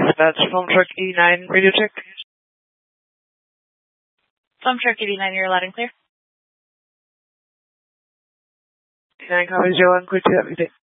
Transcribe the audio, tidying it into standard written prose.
Dispatch, Foam Truck 89, radio check. Foam Truck 89, you're loud and clear. 89 copies, Joe, clear to that meeting.